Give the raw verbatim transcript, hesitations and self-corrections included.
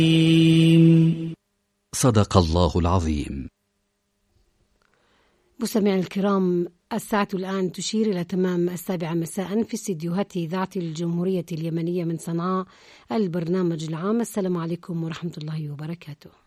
صدق الله العظيم. مستمعي الكرام، الساعة الآن تشير إلى تمام السابعة مساء في استديوهات إذاعة الجمهورية اليمنية من صنعاء، البرنامج العام. السلام عليكم ورحمة الله وبركاته.